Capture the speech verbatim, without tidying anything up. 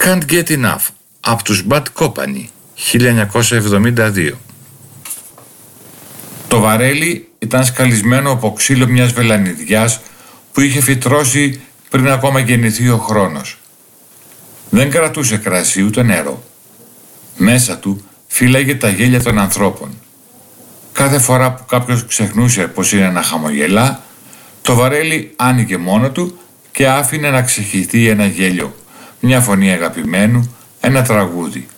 Can't Get Enough από τους Bad Company, χίλια εννιακόσια εβδομήντα δύο. Το βαρέλι ήταν σκαλισμένο από ξύλο μιας βελανιδιάς που είχε φυτρώσει πριν ακόμα γεννηθεί ο χρόνος. Δεν κρατούσε κρασί ούτε νερό. Μέσα του φύλαγε τα γέλια των ανθρώπων. Κάθε φορά που κάποιος ξεχνούσε πως είναι να χαμογελά, το βαρέλι άνοιγε μόνο του και άφηνε να ξεχυθεί ένα γέλιο, μια φωνή αγαπημένου, ένα τραγούδι.